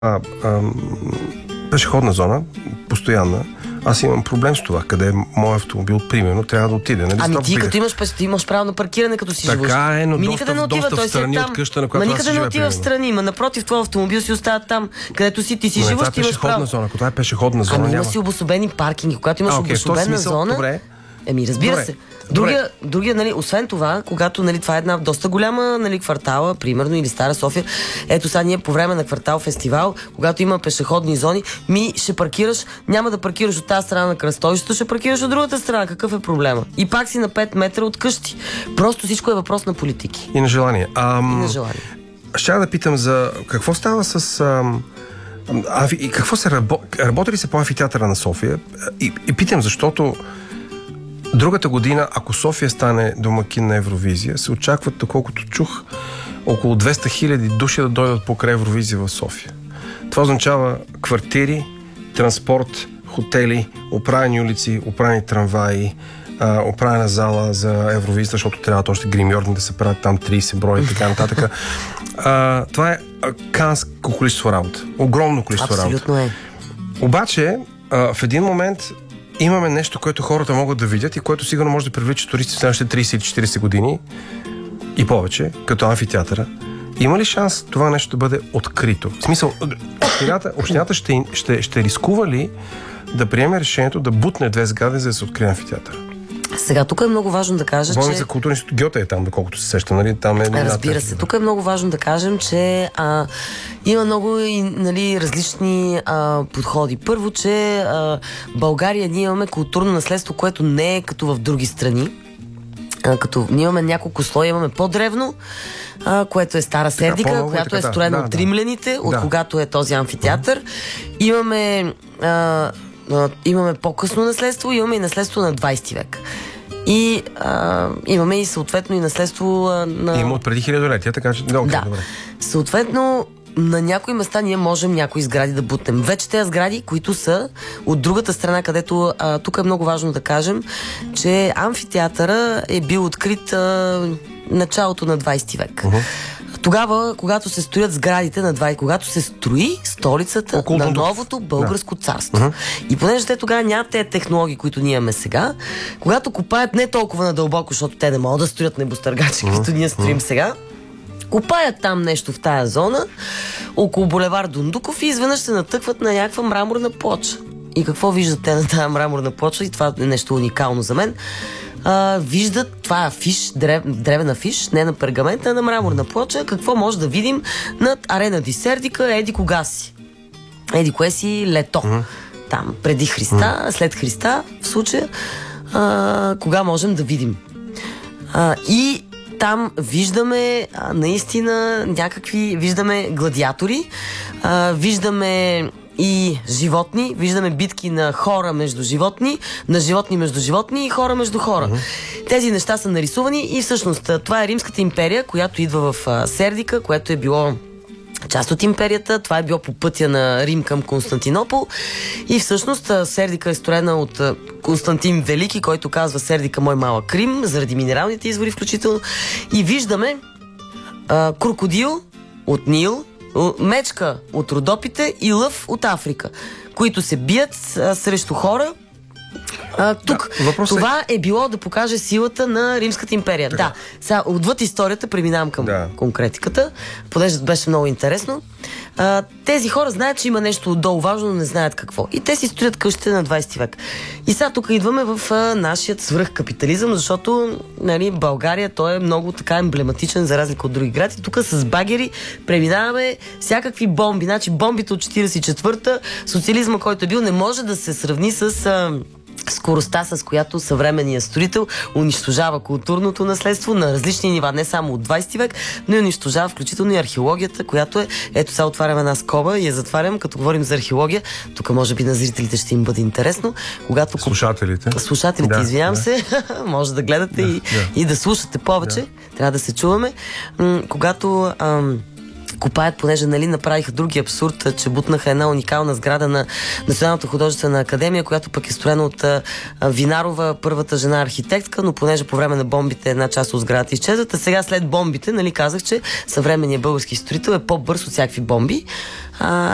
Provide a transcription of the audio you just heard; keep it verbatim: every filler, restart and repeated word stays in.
а, а, пешеходна зона, постоянна. Аз имам проблем с това, къде е моят автомобил, примерно, трябва да отиде. Нали? Ами ти като имаш, ти имаш право на паркиране, като си живеш. Така е, но ми доста, не отива, доста в страни от къща, на която ма аз никъде не отива в страни, ма напротив, твой автомобил си остава там, където си, ти си живеш, ти имаш право. Зона, когато е пешеходна зона, ами няма. има си обособени паркинги, когато имаш а, окей, обособена смисъл, зона. Добре. Еми, разбира Добре. се. Другия, другия, нали, освен това, когато, нали, това е една доста голяма, нали, квартала, примерно, или Стара София, ето сега ние по време на квартал фестивал, когато има пешеходни зони, ми ще паркираш, няма да паркираш от тази страна на кръстовището, ще паркираш от другата страна. Какъв е проблема? И пак си на пет метра от къщи. Просто всичко е въпрос на политики. И на желание. Ам... И на желание. Ще да питам за какво става с... Ам... А, и какво се работи? Работи ли се по амфитеатъра на София? И, и питам, защото другата година, ако София стане домакин на Евровизия, се очакват, доколкото чух, около двеста хиляди души да дойдат покрай Евровизия в София. Това означава квартири, транспорт, хотели, оправени улици, оправени трамваи, а, оправена зала за Евровизия, защото трябва още гримьорни да се правят там трийсет броя и така нататък. А, това е канско количество работа. Огромно количество работа. Абсолютно е. Обаче, а, в един момент имаме нещо, което хората могат да видят и което сигурно може да привлича туристи в следващите трийсет или четирийсет години и повече, като амфитеатъра. Има ли шанс това нещо да бъде открито? В смисъл, общината, общината ще, ще, ще рискува ли да приеме решението да бутне две сгради, за да се открие амфитеатър? Сега, тук е много важно да кажа, Говорим че... за културен институт Гьоте е там, доколкото се сеща, нали? Там е... Разбира се. Тук е много важно да кажем, че а, има много и, нали, различни а, подходи. Първо, че а, България ние имаме културно наследство, което не е като в други страни. А, като ние имаме няколко слоя, имаме по-древно, а, което е Стара Сердика, която е строена да, от римляните, да. от да. когато е този амфитеатър. Uh-huh. Имаме... А, имаме по-късно наследство, имаме и наследство на двайсети век. И а, имаме и съответно и наследство а, на... Има от преди хилядолетия, така че... Да, okay, да. Добре. Съответно, на някои места ние можем някои сгради да бутнем. Вече тези сгради, които са от другата страна, където а, тук е много важно да кажем, че амфитеатъра е бил открит а, началото на двайсети век. Uh-huh. Тогава, когато се строят сградите на двайсети, когато се строи столицата Около на новото българско да. царство. Uh-huh. И понеже те тогава нямат тези технологии, които ние имаме сега, когато копаят не толкова надълбоко, защото те не могат да строят небостъргачи, uh-huh. като ние строим uh-huh. сега, копаят там нещо в тая зона, около булевард Дондуков и изведнъж се натъкват на някаква мраморна плоча. И какво виждат те на тази мраморна плоча? И това е нещо уникално за мен. Uh, виждат, това е афиш, древ, древен афиш, не на пергамента, а на мраморна плоча. Какво може да видим над Арена ди Сердика, еди кога си. Еди кое си лето. Mm-hmm. Там, преди Христа, mm-hmm. след Христа, в случая, uh, кога можем да видим. Uh, и там виждаме а, наистина някакви, виждаме гладиатори, а, виждаме и животни, виждаме битки на хора между животни, на животни между животни и хора между хора. Uh-huh. Тези неща са нарисувани и всъщност това е Римската империя, която идва в а, Сердика, което е било част от империята. Това е било по пътя на Рим към Константинопол и всъщност Сердика е строена от Константин Велики, който казва Сердика мой малък Рим, заради минералните извори включително. И виждаме а, крокодил от Нил, мечка от Родопите и лъв от Африка, които се бият а, срещу хора. А, тук да, това е... е било да покаже силата на Римската империя. Така. Да, сега отвъд историята преминавам към да. конкретиката, понеже беше много интересно. А, тези хора знаят, че има нещо отдолу важно, но не знаят какво. И те си строят къщите на двайсети век. И сега тук идваме в а, нашият свръхкапитализъм, защото, нали, България той е много така емблематичен за разлика от други гради. Тук с багери преминаваме всякакви бомби. Значи бомбите от четирийсет и четвърта, социализма, който е бил, не може да се сравни с... А, скоростта, с която съвременният строител унищожава културното наследство на различни нива, не само от двайсети век, но и унищожава включително и археологията, която е, ето сега отварям една скоба и я затварям, като говорим за археология. Тук може би на зрителите ще им бъде интересно. Когато Слушателите. Слушателите, да, извинявам да. се, може да гледате да, и, да. и да слушате повече. Да. Трябва да се чуваме. М- когато ам, копаят, понеже, нали, направиха други абсурд, че бутнаха една уникална сграда на Националната художествена академия, която пък е строена от а, Винарова, първата жена архитектка, но понеже по време на бомбите една част от сградата изчезват, а сега след бомбите, нали, казах, че съвременният български строител е по-бърз от всякакви бомби. А,